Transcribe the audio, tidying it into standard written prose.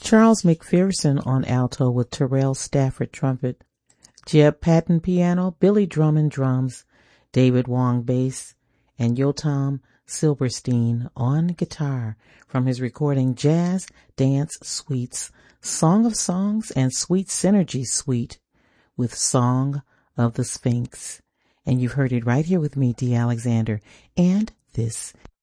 Charles McPherson on alto with Terrell Stafford trumpet, Jeb Patton piano, Billy Drummond drums, David Wong bass, and Yotam Silverstein on guitar from his recording Jazz Dance Suites, Song of Songs and Sweet Synergy Suite with Song of the Sphinx. And you've heard it right here with me, Dee Alexander, and this